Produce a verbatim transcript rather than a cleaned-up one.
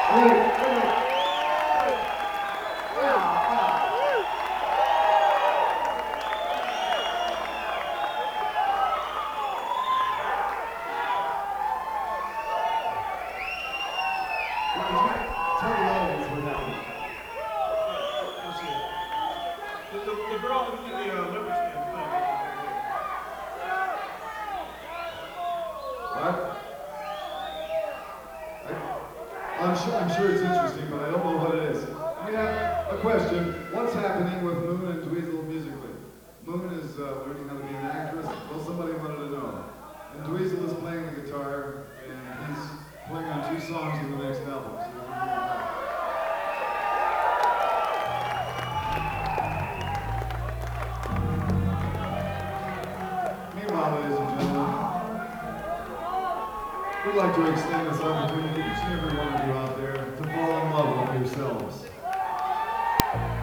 I'm sure, I'm sure it's interesting, but I don't know what it is. I mean, a question. What's happening with Moon and Dweezil musically? Moon is uh, learning how to be an actress. Well, somebody wanted to know. And Dweezil is playing the guitar, and he's playing on two songs in the next album. So meanwhile, ladies and gentlemen, we'd like to extend this opportunity to each and every one of you out there to fall in love with yourselves.